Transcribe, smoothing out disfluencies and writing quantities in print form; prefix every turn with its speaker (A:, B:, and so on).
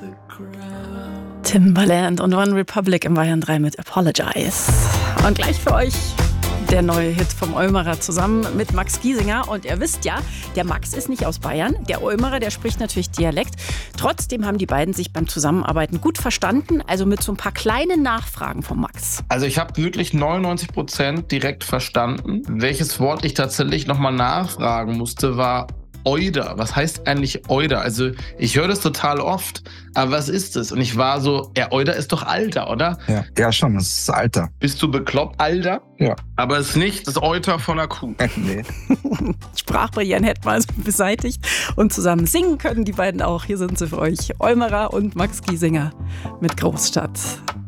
A: Timbaland und One Republic im Bayern 3 mit Apologize. Und gleich für euch der neue Hit vom Eumerer zusammen mit Max Giesinger. Und ihr wisst ja, der Max ist nicht aus Bayern. Der Eumerer, der spricht natürlich Dialekt. Trotzdem haben die beiden sich beim Zusammenarbeiten gut verstanden. Also mit so ein paar kleinen Nachfragen von Max.
B: Also ich habe wirklich 99% direkt verstanden. Welches Wort ich tatsächlich nochmal nachfragen musste, war Euder. Was heißt eigentlich Euder? Also ich höre das total oft, aber was ist das? Und ich war so, Euder ist doch Alter, oder?
C: Ja schon, das ist Alter.
B: Bist du bekloppt, Alter?
C: Ja.
B: Aber es ist nicht das Euter von einer Kuh.
C: Nee.
A: Sprachbarrieren hätten wir also beseitigt. Und zusammen singen können die beiden auch. Hier sind sie für euch, Eumerer und Max Giesinger mit Großstadt.